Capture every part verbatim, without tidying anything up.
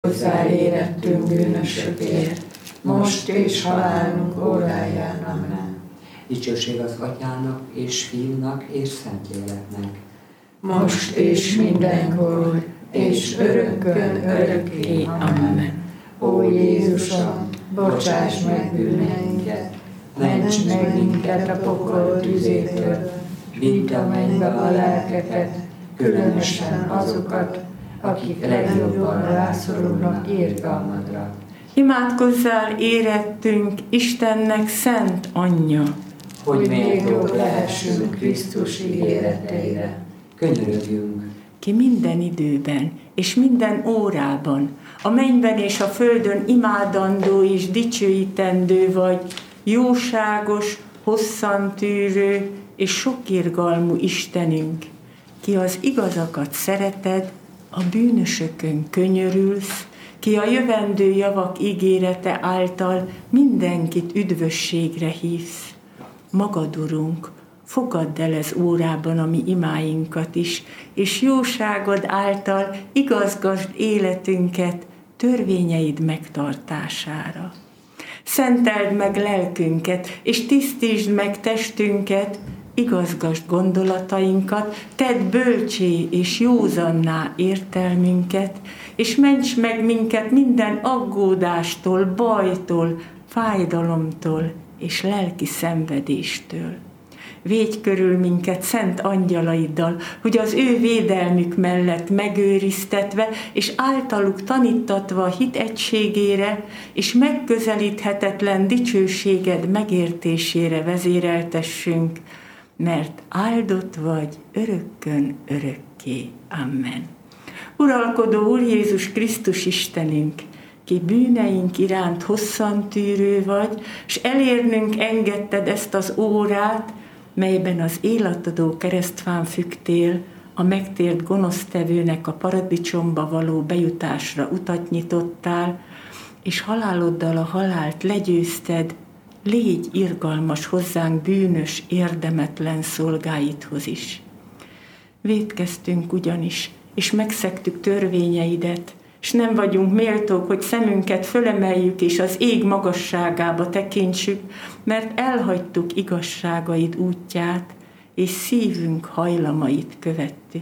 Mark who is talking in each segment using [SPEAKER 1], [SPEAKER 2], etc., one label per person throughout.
[SPEAKER 1] hozzá érettünk bűnösökért, most és halálunk óráján. Amen.
[SPEAKER 2] Dicsőség az Atyának, és Fiúnak, és Szentléleknek.
[SPEAKER 1] Most és mindenkor, és örökkön örökké. Amen. Ó Jézusom, bocsáss meg bűneinket, ments meg minket a pokol tüzétől, vidd a mennybe a lelkeket, különösen azokat, akik legjobban rászorulnak irgalmadra.
[SPEAKER 3] Imádkozzál érettünk Istennek szent anyja,
[SPEAKER 1] hogy méltók lehessünk Krisztus ígéreteire.
[SPEAKER 2] Könyörögjünk.
[SPEAKER 3] Ki minden időben és minden órában, a mennyben és a földön imádandó és dicsőítendő vagy, jóságos, hosszantűrő és sokirgalmú Istenünk, ki az igazakat szereted, a bűnösökön könyörülsz, ki a jövendő javak ígérete által mindenkit üdvösségre hívsz. Magad, Urunk, fogadd el ez órában a mi imáinkat is, és jóságod által igazgasd életünket törvényeid megtartására. Szenteld meg lelkünket, és tisztítsd meg testünket, igazgasd gondolatainkat, tedd bölcsé és józanná értelmünket, és ments meg minket minden aggódástól, bajtól, fájdalomtól és lelki szenvedéstől. Védj körül minket szent angyalaiddal, hogy az ő védelmük mellett megőriztetve, és általuk tanítatva a hit egységére, és megközelíthetetlen dicsőséged megértésére vezéreltessünk, mert áldott vagy örökkön örökké. Amen. Uralkodó Úr Jézus Krisztus Istenünk, ki bűneink iránt hosszantűrő vagy, s elérnünk engedted ezt az órát, melyben az életadó keresztfán fügtél, a megtért gonosztevőnek a paradicsomba való bejutásra utat nyitottál, és haláloddal a halált legyőzted, légy irgalmas hozzánk bűnös, érdemetlen szolgáidhoz is. Vétkeztünk ugyanis, és megszegtük törvényeidet, s nem vagyunk méltók, hogy szemünket fölemeljük, és az ég magasságába tekintsük, mert elhagytuk igazságaid útját, és szívünk hajlamait követtük.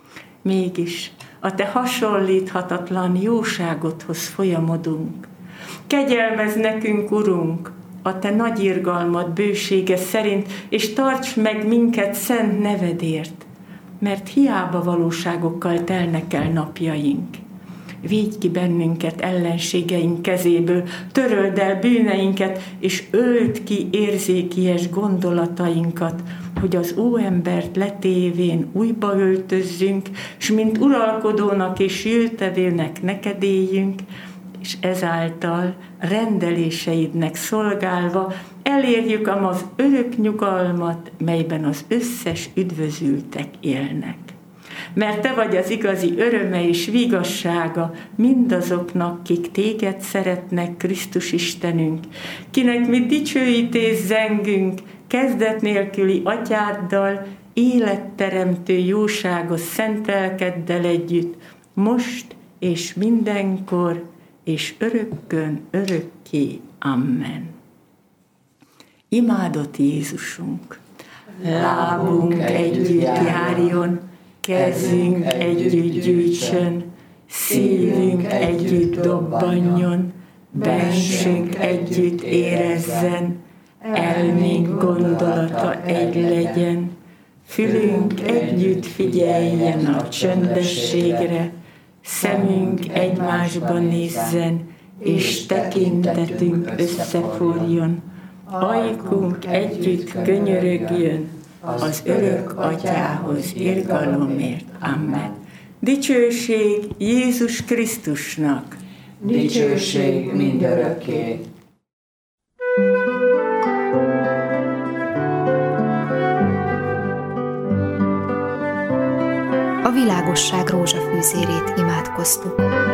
[SPEAKER 3] Mégis a te hasonlíthatatlan jóságodhoz folyamodunk. Kegyelmezz nekünk, Urunk, a te nagy irgalmad bősége szerint, és tarts meg minket szent nevedért, mert hiába valóságokkal telnek el napjaink. Védj ki bennünket ellenségeink kezéből, töröld el bűneinket, és öld ki érzékies gondolatainkat, hogy az óembert letévén újba öltözzünk, s mint uralkodónak és jőtevőnek neked éljünk, és ezáltal rendeléseidnek szolgálva elérjük az örök nyugalmat, melyben az összes üdvözültek élnek. Mert te vagy az igazi öröme és vigassága mindazoknak, kik téged szeretnek, Krisztus Istenünk, kinek mi dicsőítés zengünk, kezdet nélküli atyáddal, életteremtő jóságos szent lelkeddel együtt, most és mindenkor, és örökkön örökké. Amen. Imádott Jézusunk, lábunk együtt járjon, kezünk együtt gyűjtsön, szívünk együtt dobbanjon, bensünk együtt érezzen, elménk gondolata egy legyen, fülünk együtt figyeljen a csöndességre, szemünk egymásba nézzen, és tekintetünk összeforjon, ajkunk együtt könyörögjön, az örök atyához irgalomért. Amen. Dicsőség Jézus Krisztusnak!
[SPEAKER 1] Dicsőség mindörökké!
[SPEAKER 4] A világosság rózsafűzérét imádkoztuk.